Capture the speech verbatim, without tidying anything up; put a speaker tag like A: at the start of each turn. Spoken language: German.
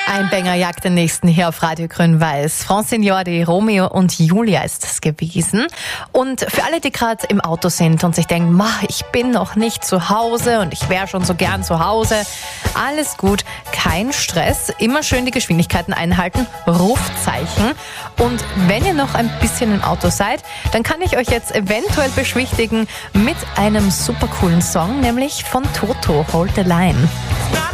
A: Ein Banger jagt den nächsten hier auf Radio Grün-Weiß. Francine Jordi, Romeo und Julia ist das gewesen. Und für alle, die gerade im Auto sind und sich denken, ma, ich bin noch nicht zu Hause und ich wäre schon so gern zu Hause. Alles gut, kein Stress. Immer schön die Geschwindigkeiten einhalten, Rufzeichen. Und wenn ihr noch ein bisschen im Auto seid, dann kann ich euch jetzt eventuell beschwichtigen mit einem super coolen Song, nämlich von Toto, Hold the Line.